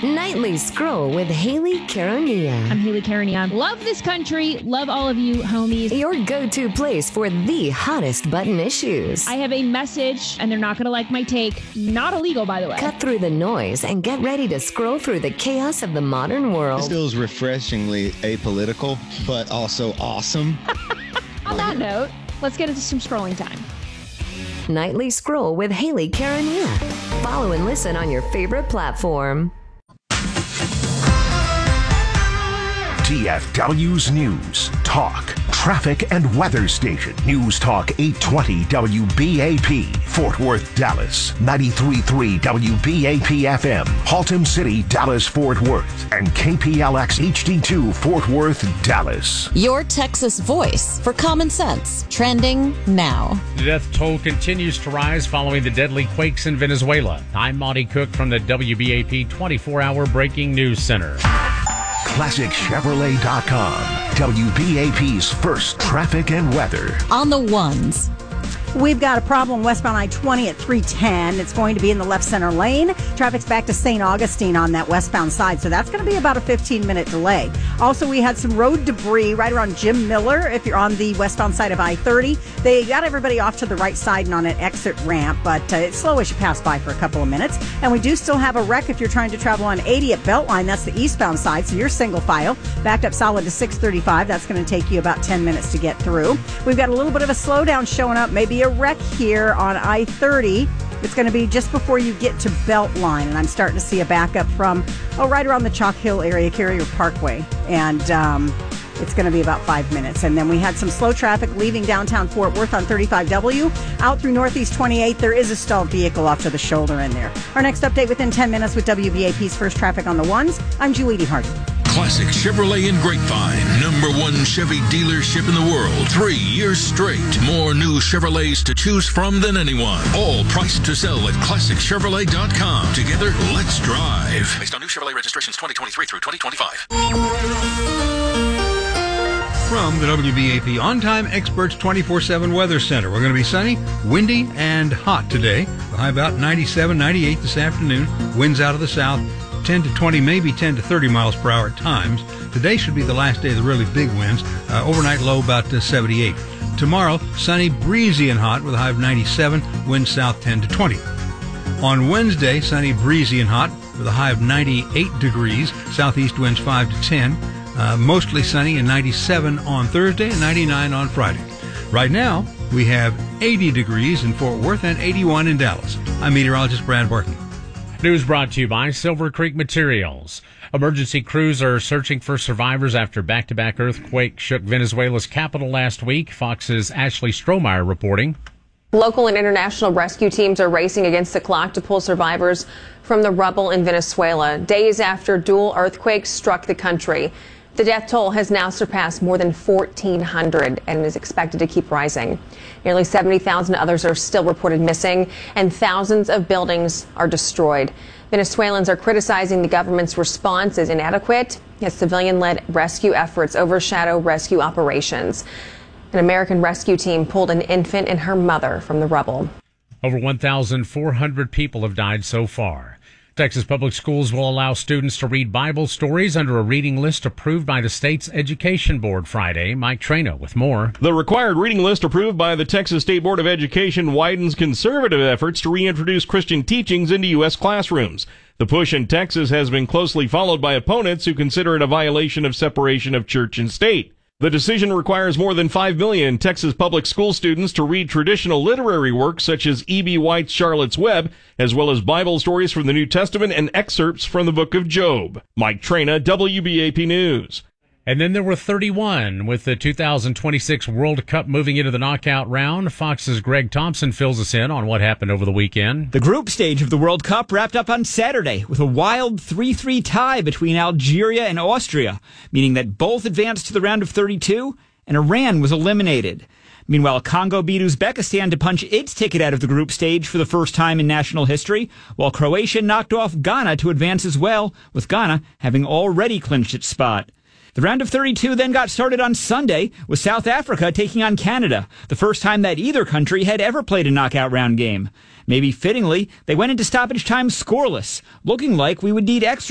Nightly Scroll with Haley Caronia. I'm Haley Caronia. Love this country. Love all of you homies. Your go-to place for the hottest button issues. I have a message, and they're not going to like my take. Not illegal, by the way. Cut through the noise and get ready to scroll through the chaos of the modern world. This feels refreshingly apolitical, but also awesome. On that note, let's get into some scrolling time. Nightly Scroll with Haley Caronia. Follow and listen on your favorite platform. TFW's News, Talk, Traffic and Weather Station. News Talk 820 WBAP, Fort Worth, Dallas. 93.3 WBAP FM, Haltom City, Dallas, Fort Worth. And KPLX HD2, Fort Worth, Dallas. Your Texas voice for common sense. Trending now. The death toll continues to rise following the deadly quakes in Venezuela. I'm Monty Cook from the WBAP 24-hour Breaking News Center. ClassicChevrolet.com, WBAP's first traffic and weather. On the ones. We've got a problem westbound I-20 at 310. It's going to be in the left center lane. Traffic's back to St. Augustine on that westbound side, so that's going to be about a 15-minute delay. Also, we had some road debris right around Jim Miller if you're on the westbound side of I-30. They got everybody off to the right side and on an exit ramp, but it's slow as you pass by for a couple of minutes. And we do still have a wreck if you're trying to travel on 80 at Beltline. That's the eastbound side, so you're single file. Backed up solid to 635. That's going to take you about 10 minutes to get through. We've got a little bit of a slowdown showing up, maybe a wreck here on I-30. It's going to be just before you get to Beltline, and I'm starting to see a backup from right around the Chalk Hill area, Carrier Parkway, and it's going to be about 5 minutes. And then we had some slow traffic leaving downtown Fort Worth on 35W. Out through Northeast 28, there is a stalled vehicle off to the shoulder in there. Our next update within 10 minutes with WBAP's First Traffic on the Ones. I'm Julie Hardy. Classic Chevrolet in Grapevine. #1 Chevy dealership in the world. 3 years straight. More new Chevrolets to choose from than anyone. All priced to sell at ClassicChevrolet.com. Together, let's drive. Based on new Chevrolet registrations 2023 through 2025. From the WBAP On-Time Experts 24/7 Weather Center. We're going to be sunny, windy, and hot today. The high about 97, 98 this afternoon. Winds out of the south. 10 to 20, maybe 10 to 30 miles per hour at times. Today should be the last day of the really big winds. Overnight low about 78. Tomorrow, sunny, breezy, and hot with a high of 97, winds south 10 to 20. On Wednesday, sunny, breezy, and hot with a high of 98 degrees, southeast winds 5 to 10. Mostly sunny and 97 on Thursday and 99 on Friday. Right now, we have 80 degrees in Fort Worth and 81 in Dallas. I'm meteorologist Brad Barkey. News brought to you by Silver Creek Materials. Emergency crews are searching for survivors after back-to-back earthquake shook Venezuela's capital last week. Fox's Ashley Strohmeyer reporting. Local and international rescue teams are racing against the clock to pull survivors from the rubble in Venezuela, days after dual earthquakes struck the country. The death toll has now surpassed more than 1,400 and is expected to keep rising. Nearly 70,000 others are still reported missing, and thousands of buildings are destroyed. Venezuelans are criticizing the government's response as inadequate, as civilian-led rescue efforts overshadow rescue operations. An American rescue team pulled an infant and her mother from the rubble. Over 1,400 people have died so far. Texas Public Schools will allow students to read Bible stories under a reading list approved by the state's Education Board Friday. Mike Trena with more. The required reading list approved by the Texas State Board of Education widens conservative efforts to reintroduce Christian teachings into U.S. classrooms. The push in Texas has been closely followed by opponents who consider it a violation of separation of church and state. The decision requires more than 5 million Texas public school students to read traditional literary works such as E.B. White's Charlotte's Web, as well as Bible stories from the New Testament and excerpts from the book of Job. Mike Trena, WBAP News. And then there were 31 with the 2026 World Cup moving into the knockout round. Fox's Greg Thompson fills us in on what happened over the weekend. The group stage of the World Cup wrapped up on Saturday with a wild 3-3 tie between Algeria and Austria, meaning that both advanced to the round of 32 and Iran was eliminated. Meanwhile, Congo beat Uzbekistan to punch its ticket out of the group stage for the first time in national history, while Croatia knocked off Ghana to advance as well, with Ghana having already clinched its spot. The round of 32 then got started on Sunday with South Africa taking on Canada, the first time that either country had ever played a knockout round game. Maybe fittingly, they went into stoppage time scoreless, looking like we would need extra